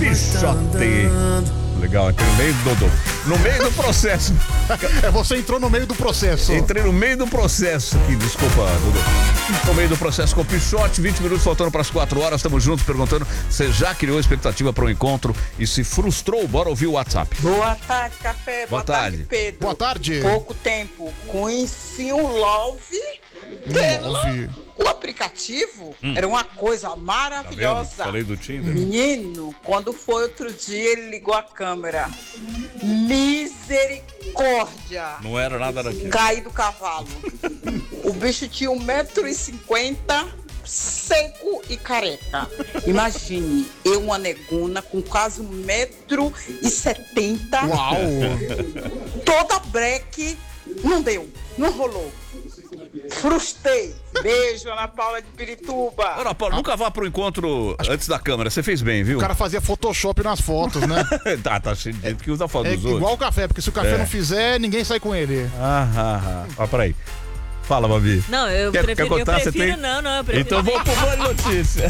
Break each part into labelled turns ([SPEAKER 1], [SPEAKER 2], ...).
[SPEAKER 1] Pichote. Legal, entrei no meio no meio do processo.
[SPEAKER 2] Você entrou no meio do processo.
[SPEAKER 1] Entrei no meio do processo aqui, desculpa, Dudu. No meio do processo com o Pichote, 20 minutos faltando para as 4 horas, estamos juntos perguntando, você já criou expectativa para o encontro e se frustrou? Bora ouvir o WhatsApp.
[SPEAKER 3] Boa tarde, Café.
[SPEAKER 1] Boa tarde,
[SPEAKER 3] Pedro.
[SPEAKER 2] Boa tarde.
[SPEAKER 3] Pouco tempo. Conheci o Love. O aplicativo era uma coisa maravilhosa.
[SPEAKER 1] Tá Falei do Tinder.
[SPEAKER 3] Menino, quando foi outro dia, ele ligou a câmera. Misericórdia.
[SPEAKER 1] Não era nada daquilo.
[SPEAKER 3] Caí do cavalo. O bicho tinha 1,50 m, seco e careca. Imagine, eu uma negona com quase 1,70 m.
[SPEAKER 2] Uau.
[SPEAKER 3] Toda breque. Não deu, não rolou. Frustrei. Beijo, Ana Paula de Pirituba.
[SPEAKER 1] Ana Paula, nunca vá pro encontro antes da câmera. Você fez bem, viu?
[SPEAKER 2] O cara fazia Photoshop nas fotos, né?
[SPEAKER 1] tá cheio de gente que usa foto
[SPEAKER 2] É
[SPEAKER 1] dos outros.
[SPEAKER 2] igual o café, porque se o café não fizer, ninguém sai com ele.
[SPEAKER 1] Ó, peraí. Fala, Babi.
[SPEAKER 4] Não, eu prefiro não, eu prefiro
[SPEAKER 1] Então vamos pro Band Notícia.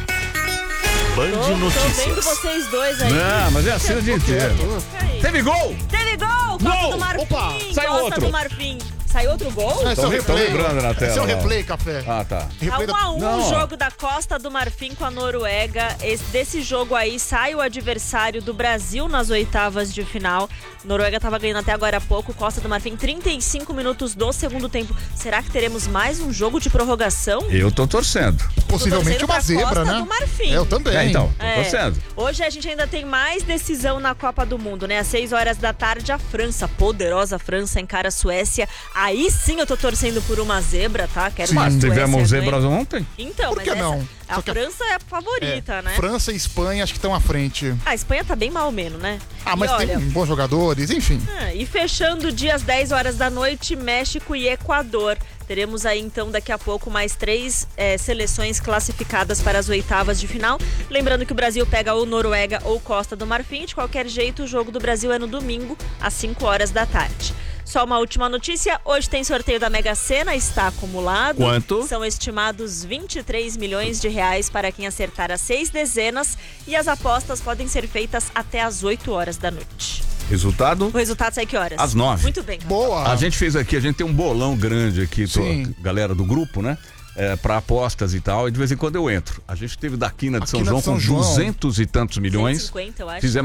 [SPEAKER 1] Band
[SPEAKER 4] Tô
[SPEAKER 1] Notícias.
[SPEAKER 4] vendo vocês dois aí.
[SPEAKER 1] Não, mas é assim o dia inteiro.
[SPEAKER 4] Teve gol! Costa do Marfim!
[SPEAKER 2] Opa,
[SPEAKER 1] saiu
[SPEAKER 4] Costa
[SPEAKER 1] outro.
[SPEAKER 4] do Marfim. Saiu outro gol?
[SPEAKER 2] É seu
[SPEAKER 1] Tão
[SPEAKER 2] replay.
[SPEAKER 1] lembrando na tela,
[SPEAKER 2] É seu
[SPEAKER 1] ó.
[SPEAKER 2] replay, café.
[SPEAKER 1] Ah, tá.
[SPEAKER 4] Tá
[SPEAKER 2] Replay
[SPEAKER 4] 1-1
[SPEAKER 1] Não.
[SPEAKER 4] o jogo da Costa do Marfim com a Noruega. Desse jogo aí sai o adversário do Brasil nas oitavas de final. Noruega estava ganhando até agora há pouco. Costa do Marfim, 35 minutos do segundo tempo. Será que teremos mais um jogo de prorrogação?
[SPEAKER 1] Eu tô torcendo.
[SPEAKER 2] Possivelmente
[SPEAKER 4] Tô
[SPEAKER 2] uma
[SPEAKER 4] torcendo pra
[SPEAKER 2] zebra,
[SPEAKER 4] Costa
[SPEAKER 2] né?
[SPEAKER 4] do Marfim.
[SPEAKER 2] Eu também.
[SPEAKER 1] Então, tô
[SPEAKER 4] É.
[SPEAKER 1] torcendo.
[SPEAKER 4] Hoje a gente ainda tem mais decisão na Copa do Mundo, né? Às 6 horas da tarde, a França, a poderosa França, encara a Suécia. Aí sim eu tô torcendo por uma zebra, tá? Quero
[SPEAKER 1] Mas
[SPEAKER 4] que a Suécia
[SPEAKER 1] tivemos
[SPEAKER 4] ganhe.
[SPEAKER 1] zebras ontem.
[SPEAKER 4] Então,
[SPEAKER 2] Por que
[SPEAKER 4] mas
[SPEAKER 2] não?
[SPEAKER 4] a
[SPEAKER 2] Só que
[SPEAKER 4] França é a favorita, né?
[SPEAKER 2] França e Espanha acho que estão à frente.
[SPEAKER 4] A Espanha tá bem mal menos, né?
[SPEAKER 2] Mas
[SPEAKER 4] e olha,
[SPEAKER 2] tem bons jogadores, enfim.
[SPEAKER 4] e fechando o dia às 10 horas da noite, México e Equador. Teremos aí então daqui a pouco mais 3 seleções classificadas para as oitavas de final. Lembrando que o Brasil pega ou Noruega ou Costa do Marfim. De qualquer jeito, o jogo do Brasil é no domingo, às 5 horas da tarde. Só uma última notícia, hoje tem sorteio da Mega Sena, está acumulado.
[SPEAKER 1] Quanto?
[SPEAKER 4] São estimados 23 milhões de reais para quem acertar as 6 dezenas e as apostas podem ser feitas até às 8 horas da noite.
[SPEAKER 1] Resultado?
[SPEAKER 4] O resultado sai que horas?
[SPEAKER 1] Às 9.
[SPEAKER 4] Muito bem.
[SPEAKER 2] Boa.
[SPEAKER 1] A gente fez aqui, a gente tem um bolão grande aqui,
[SPEAKER 2] Sim.
[SPEAKER 1] galera do grupo, né? Para apostas e tal, e de vez em quando eu entro. A gente teve da Quina de São
[SPEAKER 2] Quina de
[SPEAKER 1] João
[SPEAKER 2] São
[SPEAKER 1] com
[SPEAKER 2] João.
[SPEAKER 1] 200 e tantos milhões.
[SPEAKER 4] 150, eu acho.
[SPEAKER 1] Fizemos